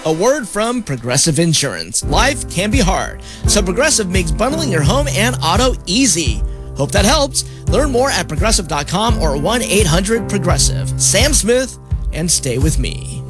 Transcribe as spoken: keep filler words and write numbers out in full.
A word from Progressive Insurance. Life can be hard, so Progressive makes bundling your home and auto easy. Hope that helps. Learn more at progressive dot com or one eight hundred progressive. Sam Smith, and stay with me.